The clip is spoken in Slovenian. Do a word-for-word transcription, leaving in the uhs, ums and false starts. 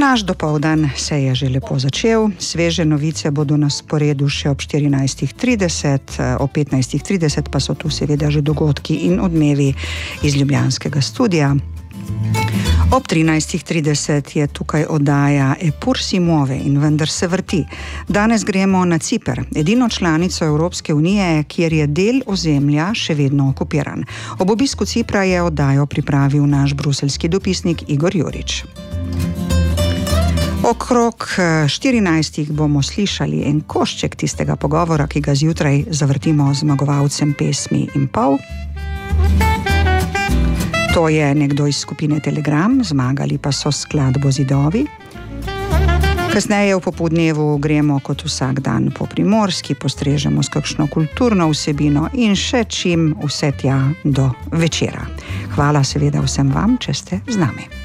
Naš dopoldan se je že lepo začel. Sveže novice bodo na sporedu še ob štirinajstih trideset, ob petnajstih trideset pa so tu seveda že dogodki in odmevi iz ljubljanskega studia. Ob trinajstih trideset je tukaj oddaja Epur si muove in vendar se vrti. Danes gremo na Ciper, edino članico Evropske unije, kjer je del ozemlja še vedno okupiran. Ob obisku Cipra je oddajo pripravil naš bruseljski dopisnik Igor Jurič. Okrog štirinajstih bomo slišali en košček tistega pogovora, ki ga zjutraj zavrtimo z zmagovalcem pesmi in pol. To je nekdo iz skupine Telegram, zmagali pa so skladbo Zidovi. Kasneje v popoldnevu gremo kot vsak dan po Primorski, postrežemo s kakšno kulturno vsebino in še čim vse tja do večera. Hvala seveda vsem vam, če ste z nami.